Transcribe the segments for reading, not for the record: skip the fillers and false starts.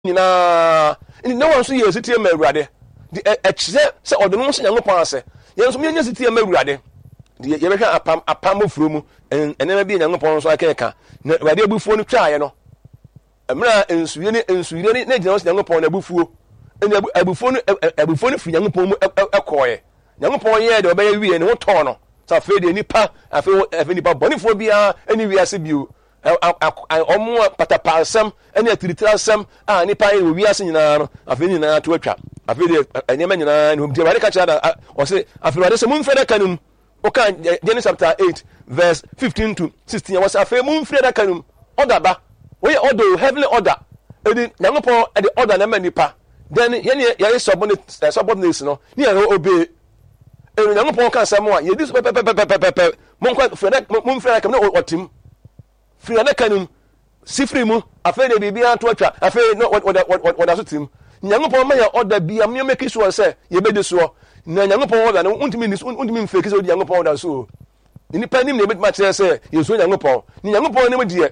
nyina no one so ye sitie mawurade de ekse se odono so Nyankopɔn ase ye so me nya sitie mawurade de ye behwa apam ofuro mu enema bi Nyankopɔn so akeka na wade abufuo no twaaye no emra ensuye ne gina so Nyankopɔn na abufuo eni abufuo no fi Nyankopɔn mu ekoye Nyankopɔn ye de obeye wie ne ho tɔ no sa fe de nipa afe nipa bonifuo bia eni wiase bio omo patapalsam eni atiritirasam nipa ye wiase nyina no afe nyina to atwa afe de enema nyina ne homtie wade ka cha da o se afe wade se mumfre da kanum o kan Genesis chapter 8 verse 15 to 16 was afe mumfre da kanum order ba we order heavenly order edi Nyankopɔn e de order na nipa then ye subordinates no ni ye obey Nyankopɔn kan sam a ye dis pepepepepepe mumfre da kanum no otim free na kanum sifri mu afa de bibia to atwa afa no oda so tim Nyankopɔn ma ya order bia me make sure say ye be de so na Nyankopɔn order no untimi mfake so Nyankopɔn order so ni panim na be ma kire say ye so Nyankopɔn ni Nyankopɔn ne de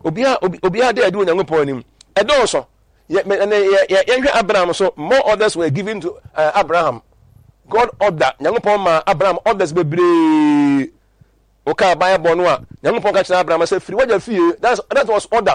obia de adu Nyankopɔn nim edo so ye hwe Abraham so more orders were given to Abraham. God order Nyankopɔn ma Abraham orders bebre oka Bible no a Nyankopɔn ka kire Abraham say free waja fie that was order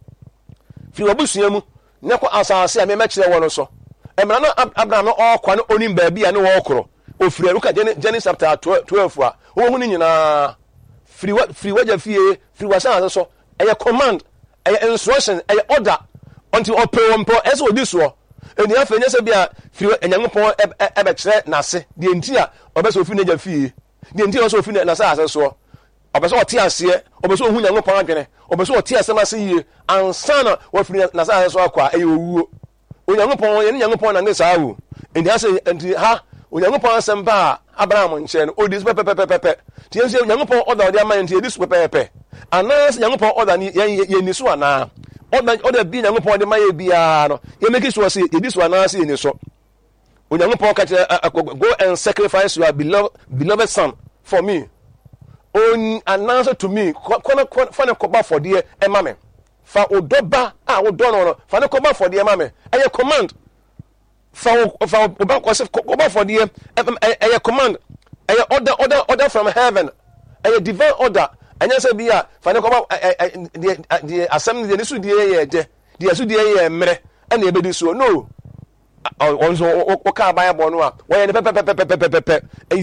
free obusua mu ne ko asase a me kire wo no so emra no Abraham no okwa no onim ba bia ne wo okro ofiri ruka Genesis chapter 12 a wo hu ni nyina free waja fie free wasa so eye command eye instruction eye order until opewompo eso odi so eni afenya se bia free Nyankopɔn ebe kire nase de enti a obeso ofi na ja fie de enti o so ofi na ase so obeso oti ase obeso ohu Nyankopɔn adwene obeso oti ase ma se yie ansana wafiri na ase so akwa eye owuo Onyankopɔn ye Nyankopɔn na ngesa awu enti ase enti ha Onyankopɔn asem ba Abraham nche no odi so pepepepepe ti yense Onyankopɔn order de ama enti edi so pepepepe anas Nyankopɔn order ni ye ni so ana order bi Nyankopɔn de ma ye bia no ye make sure say edi so ana say ni so Onyankopɔn ka go and sacrifice your beloved son for me on announce to me fa ne koba for de e ma me fa odoba odo no fa ne koba for de e ma me eye command fa oba koba for de eye command eye order from heaven eye divine order anya say bia fa ne koba the assembly de su de ye de su de ye mre na ebedi so no also oka Bible no a we pepepepepepe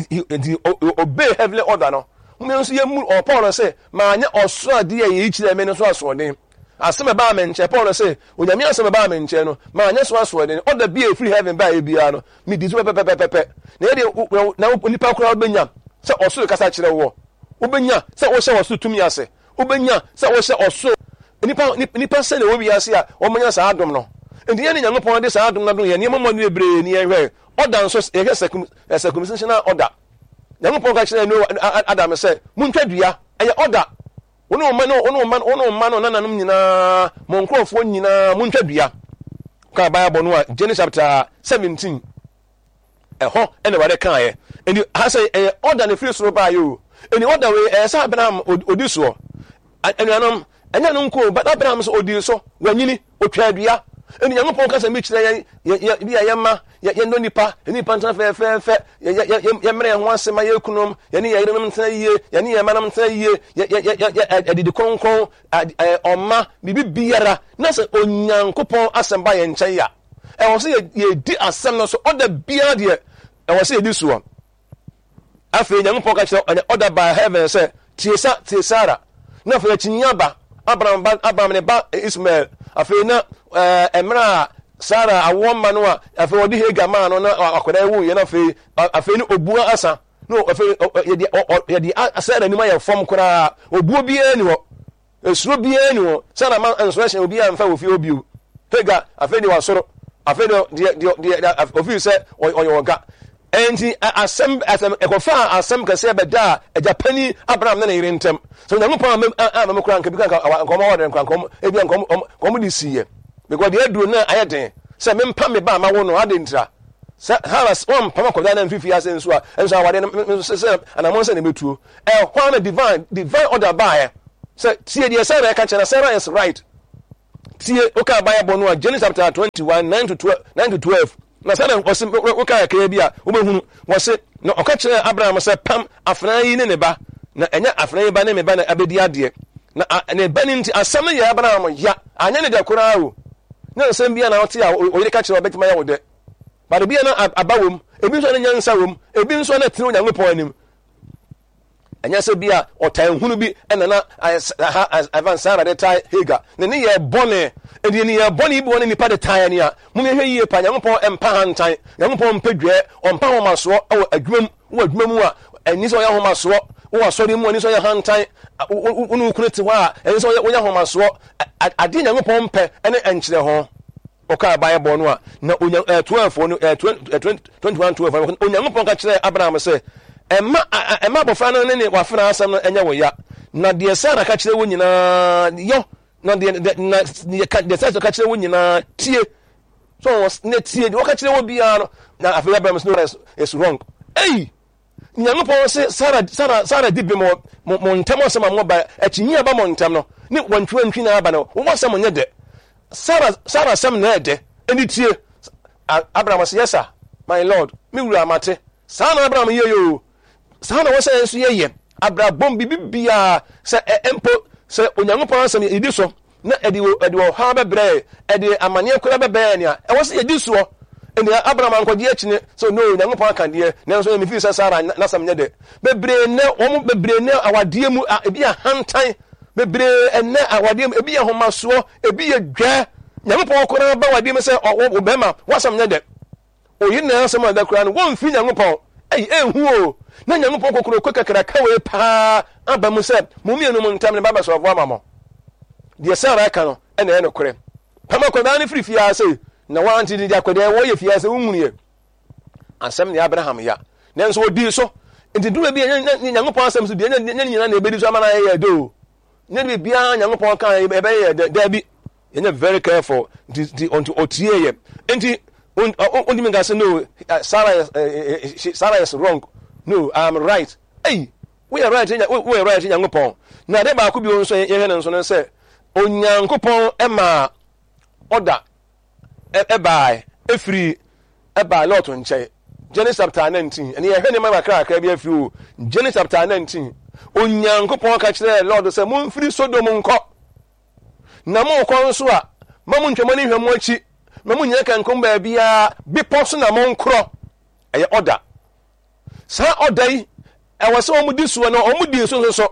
obey heavenly order no me nso ye mu Paul say ma anya oso ade ye chire me no so asode asem ba me nche Paul say onyame asem ba me nche no ma anya so asode order be free heaven ba e bia no me di so pepepepepe na ye na nipa kura obenya say oso kasa chire wo obenya say wo hye oso tumi ase obenya say wo hye oso nipa say na wo bia ase a wo manya sa adom no ndi ye Nyankopɔn de sa adom na do ye niam mo no ebre ni ye hwe order nso ye circumcision order Nyankopɔn ka kire no Adam say muntwa dua eye order wono man nananom nyina mo nkrofo nyina muntwa dua ka Bible no a Genesis chapter 17 eho ene wade kan ye ndi ha say order ne free soro ba yo eni order we sa Abraham odi so anuanom enya no nko but Abraham so odi so wanyini otwa dua eni Nyankopɔn ka say me kire ye ma ye no nipa ntan fe ye mre ho asema ye kunom ye ne ye yerenom ntan ye ye ne ye manam ntan ye adidi konkon oma bibi biara na se Onyankopɔn asem ba ye nkyɛ ya e wo se ye di asem no so order biara de e wo se ye di so afi Nyankopɔn ka kire order by heaven say tiesara na fa chinya ba Abraham ne ba Ismael afi na emra Sarah awoma no a afi wodi Hagar ma no na akoda wu ye na afi ni obua asa no afi ye di Sarah ni ma ye fom kora obuo bia ni ho esuro bia ni ho Sarah ma instruction obi a mfa wo fi obi Hagar afi ni wasoro afi de ofi se oyoga enti asem ekofa asem kase beda Japani Abraham na yire ntem so Nyankopɔn am kora nka bi kan nkomo wode nkom ebi nkom di siye because the edru na ayeden say me mpa me ba ma wo no adentra say halas one pama ko da na mfifi ase nso a enso awade say anamon say na metuo hwan divine order by say tie the say ka chena say is right tie oka Bible no Genesis chapter 21 9 to 12 na say was oka ka bi a wo behunu was no oka kire Abraham say pam afran yi ne ba na enya afran yi ba ne me ba na abedi ade na ne ba ni nti asam ye Abraham ya anya ne de kora o na nsem bia na wote a o yire ka kire obetima ya wo de ba de bia na abawom ebi nso na nyansa wom ebi nso na tinu Nyankopɔn anim anya se bia otan hunu bi ena na avansara de tai Hagar ne ne ye bone edi ne ye bone bi woni nipa de tai ne a mu me hwe yie pa Nyankopɔn empa hantan Nyankopɔn mpedwe ompa homaso wo adwumam a eni so ye homaso wo asori mu eni so ye hantan unu kunete wa eni so ye homaso ade Nyankopɔn mpe ene enkyere ho oka Bible no a na 12 no 21 12 Onyankopɔn ka kire Abraham se Emma bofra no ne wafra asam no enya wo ya na de Sara ka kire wo nyina yo na de Sara ka kire wo nyina tie so ne tie de ka kire wo bia no na afia Abraham no is wrong Nyankopɔn se Sara di bi mo ntamo asam mo ba akinyi aba mo ntam no ne wantwantwi na aba no wo asam nye de Sara sam na de eni tie Abraham say yes sir my lord me wura amate sana Abraham yeyo sana wo say enso yeye Abraham bibia se empo se Onyankopɔn asam edi so na edi wo ha bebre edi amane akura bebe ne a e wo say edi so eni Abraham ankɔgye akine so no Onyankopɔn kan de na nso me fi se Sara na sam nye de bebre ne wo bebre ne awade mu ebi a hantan bebre enne awade mu ebi ye homaso ebi ye dwa Nyankopɔn kora ba wade mu se wo bema wasam nye de oyi na asam da kora no wo mfi Nyankopɔn ehu o na Nyankopɔn kokoro kokakra ka we pa aba mu se mumienu mu ntam ne baba so avo amamo de Sara ka no ene ene kore pama ko da ne frifia se na wanti di akwede wo ye fia se wunwunie asam ne Abraham ya nanso odi so nti duma bi Nyankopɔn asam so bi nyina na ebedi so amana ye do ne bi bia Nyankopɔn kan ebe ye da bi you're very careful onto otie ye nti on me say no Sarah is wrong no I'm right we are right Nyankopɔn na de ba ko bi on so ye hene so no say Onyankopɔn ema order eba efiri eba lot nche Genesis chapter 19 and ye hene ma kra bi afiri Genesis chapter 19 Onyankopɔn ka kire Lord say mo mfiri Sodom nkɔ na mo kon so a mamu ntwemo ne hwemo achi mamu nyɛ kankom ba bia bipo so na mo nkro ɛyɛ order sa order yi ɛwɔ sɛ ɔmo di so no ɔmo di so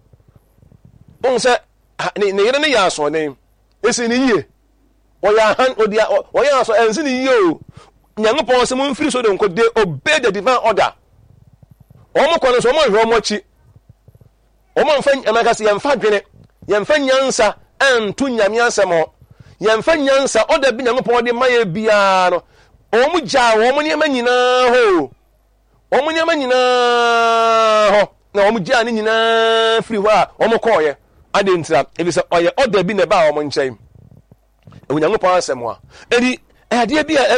on sɛ ne yere ne yɛ aso ne esi ne yie ɔyɛ han odia ɔyɛ aso ɛnsi ne yie o Nyankopɔn sɛ mo mfiri so de nkɔ de obey the divine order ɔmo kon so ɔmo hwɛ ɔmo achi ɔmo mfa ɛmakase yɛmfa dwene yɛmfa nyansa antu nyame asɛm yɛmfa nyansa oda bi Nyankopɔn de maye bia no ɔmo gya ɔmo niema nyinaa ho na ɔmo gya ne nyinaa firi hɔ a ɔmo kɔɔyɛ ade ntira ebi sɛ ɔyɛ oda bi na ba ɔmo nkyɛn Nyankopɔn asɛm a edi ade bia